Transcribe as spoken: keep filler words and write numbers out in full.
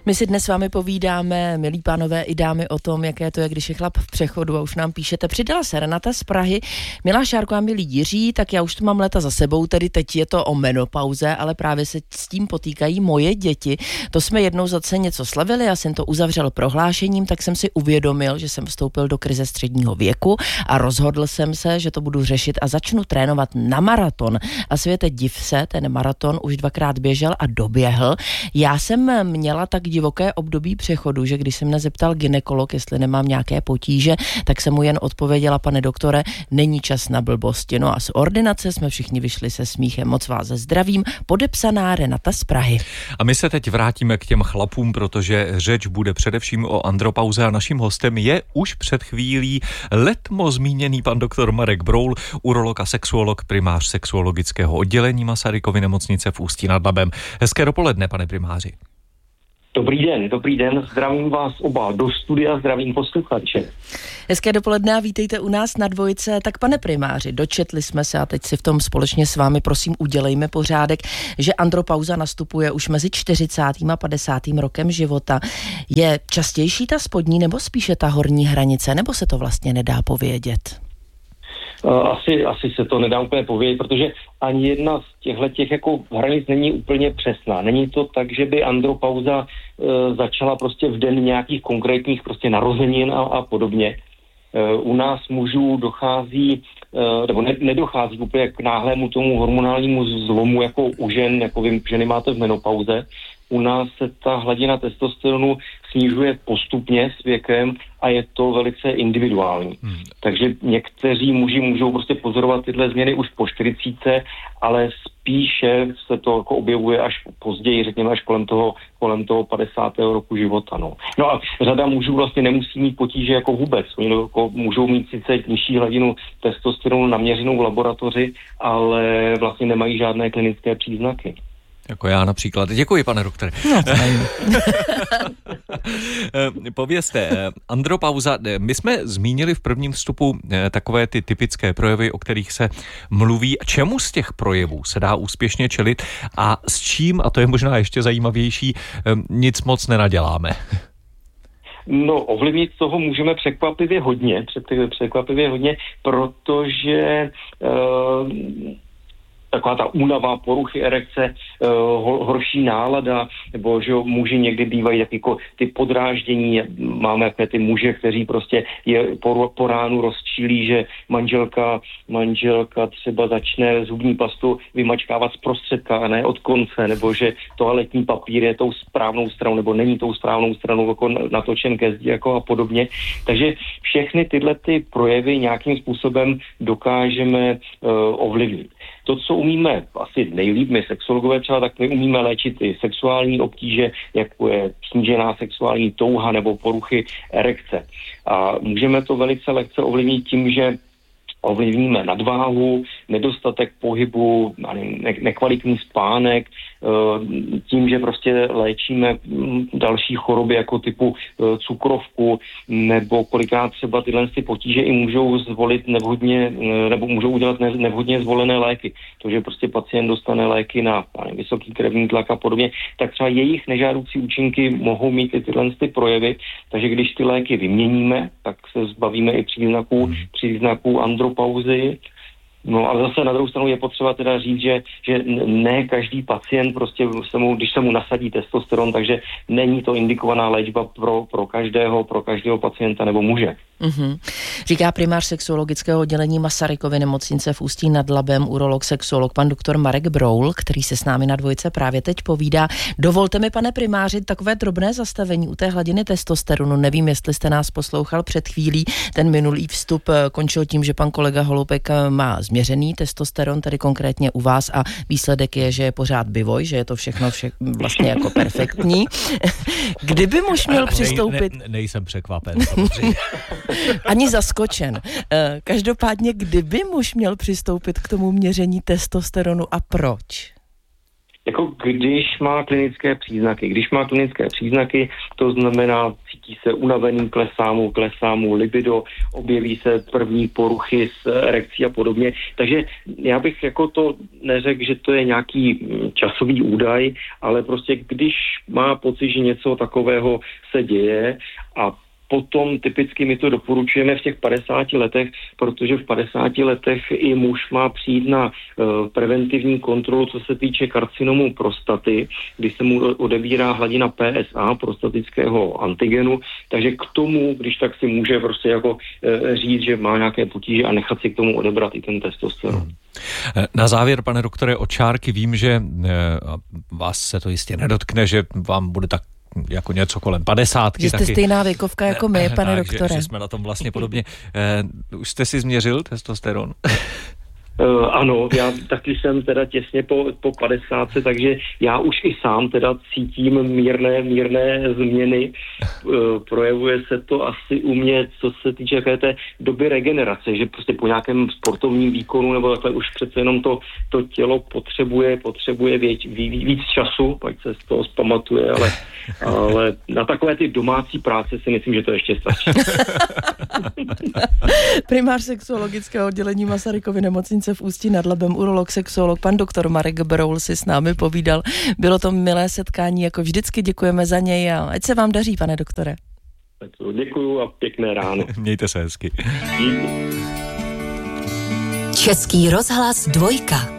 My si dnes s vámi povídáme, milí pánové i dámy, o tom, jaké to je, když je chlap v přechodu a už nám píšete. Přidala se Renata z Prahy. Milá Šárko a milý Jiří, tak já už to mám léta za sebou, tedy teď je to o menopauze, ale právě se s tím potýkají moje děti. To jsme jednou za cen něco slavili, já jsem to uzavřel prohlášením, tak jsem si uvědomil, že jsem vstoupil do krize středního věku a rozhodl jsem se, že to budu řešit a začnu trénovat na maraton. A světe, div se, ten maraton už dvakrát běžel a doběhl. Já jsem měla tak divoké období přechodu, že když jsem mě zeptal gynekolog, jestli nemám nějaké potíže, tak jsem mu jen odpověděla: pane doktore, není čas na blbosti. No a z ordinace jsme všichni vyšli se smíchem. Moc vás zdravím. Podepsaná Renata z Prahy. A my se teď vrátíme k těm chlapům, protože řeč bude především o andropauze a naším hostem je už před chvílí letmo zmíněný pan doktor Marek Broul, urolog a sexuolog, primář sexuologického oddělení Masarykovy nemocnice v Ústí nad Labem. Hezké dopoledne, pane primáři. Dobrý den, dobrý den, zdravím vás oba do studia, zdravím posluchače. Hezké dopoledne a vítejte u nás na Dvojce. Tak pane primáři, dočetli jsme se a teď si v tom společně s vámi prosím udělejme pořádek, že andropauza nastupuje už mezi čtyřicátým a padesátým rokem života. Je častější ta spodní nebo spíše ta horní hranice, nebo se to vlastně nedá povědět? Asi, asi se to nedá úplně povědět, protože ani jedna z těchto těch jako hranic není úplně přesná. Není to tak, že by andropauza e, začala prostě v den nějakých konkrétních prostě narozenin a, a podobně. E, u nás mužů dochází, e, nebo ne, nedochází úplně k náhlému tomu hormonálnímu zlomu jako u žen, jako vím, ženy máte v menopauze. U nás se ta hladina testosteronu snižuje postupně s věkem a je to velice individuální. Hmm. Takže někteří muži můžou prostě pozorovat tyhle změny už po čtyřicítce, ale spíše se to jako objevuje až později, řekněme až kolem toho, kolem toho padesátého roku života. No. no a řada mužů vlastně nemusí mít potíže jako vůbec. Oni jako můžou mít sice nižší hladinu testosteronu naměřenou v laboratoři, ale vlastně nemají žádné klinické příznaky. Jako já například. Děkuji, pane doktore. No, povězte, andropauza, my jsme zmínili v prvním vstupu takové ty typické projevy, o kterých se mluví. Čemu z těch projevů se dá úspěšně čelit a s čím, a to je možná ještě zajímavější, nic moc nenaděláme? No, ovlivnit toho můžeme překvapivě hodně, překvapivě hodně, protože uh, taková ta únava, poruchy erekce, uh, horší nálada, nebo že muži někdy bývají tak jako ty podráždění, máme takové ty muže, kteří prostě je po, po ránu rozčílí, že manželka, manželka třeba začne zubní pastu vymačkávat z prostředka a ne od konce, nebo že toaletní papír je tou správnou stranou, nebo není tou správnou stranou jako natočen ke zdi jako a podobně. Takže všechny tyhle ty projevy nějakým způsobem dokážeme uh, ovlivnit. To, co umíme asi nejlíp, my sexologové třeba, tak my umíme léčit i sexuální obtíže, jako je snížená sexuální touha nebo poruchy erekce. A můžeme to velice lehce ovlivnit tím, že ovlivníme nadváhu, nedostatek pohybu, nekvalitní spánek, tím, že prostě léčíme další choroby jako typu cukrovku, nebo kolikrát třeba tyhle potíže i můžou zvolit nevhodně, nebo můžou udělat nevhodně zvolené léky. To, že prostě pacient dostane léky na vysoký krevní tlak a podobně, tak třeba jejich nežádoucí účinky mohou mít i tyhle ty projevy, takže když ty léky vyměníme, tak se zbavíme i příznaků, příznaků andropauzy. No ale zase na druhou stranu je potřeba teda říct, že, že ne každý pacient prostě se mu, když se mu nasadí testosteron, takže není to indikovaná léčba pro, pro každého, pro každého pacienta nebo muže. Mm-hmm. Říká primář sexuologického oddělení Masarykovy nemocnice v Ústí nad Labem, urolog, sexuolog, pan doktor Marek Broul, který se s námi na Dvojce právě teď povídá. Dovolte mi, pane primáři, takové drobné zastavení u té hladiny testosteronu. Nevím, jestli jste nás poslouchal před chvílí. Ten minulý vstup končil tím, že pan kolega Holoubek má změřený testosteron, tedy konkrétně u vás, a výsledek je, že je pořád bivoj, že je to všechno vše, vlastně jako perfektní. Kdyby muž měl přistoupit... Ne, ne, nejsem překvapen, samozřejmě. Ani zaskočen. Každopádně, kdyby muž měl přistoupit k tomu měření testosteronu a proč? Jako když má klinické příznaky. Když má klinické příznaky, to znamená, cítí se unavený, klesá mu, klesá mu libido, objeví se první poruchy s erekcí a podobně. Takže já bych jako to neřekl, že to je nějaký časový údaj, ale prostě když má pocit, že něco takového se děje a potom typicky my to doporučujeme v těch padesáti letech, protože v padesáti letech i muž má přijít na uh, preventivní kontrolu, co se týče karcinomu prostaty, kdy se mu odebírá hladina P S A, prostatického antigenu, takže k tomu, když tak si může prostě jako uh, říct, že má nějaké potíže a nechat si k tomu odebrat i ten testosteron. Hmm. Na závěr, pane doktore, od čárky vím, že uh, vás se to jistě nedotkne, že vám bude tak jako něco kolem padesátky. Že jste taky stejná věkovka jako my, pane tak, doktore. Že, že jsme na tom vlastně podobně. Uh, už jste si změřil testosteron? Uh, ano, já taky jsem teda těsně po, po padesátce, takže já už i sám teda cítím mírné, mírné změny. Uh, projevuje se to asi u mě, co se týče té doby regenerace, že prostě po nějakém sportovním výkonu nebo takhle už přece jenom to, to tělo potřebuje, potřebuje věc, ví, víc času, pak se z toho zpamatuje, ale, ale na takové ty domácí práce si myslím, že to ještě stačí. Primář sexuologického oddělení Masarykovy nemocnice v Ústí nad Labem, urolog, sexuolog, pan doktor Marek Broul si s námi povídal. Bylo to milé setkání, jako vždycky, děkujeme za něj a ať se vám daří, pane doktore. Děkuju a pěkné ráno. Mějte se hezky. Český rozhlas dvojka.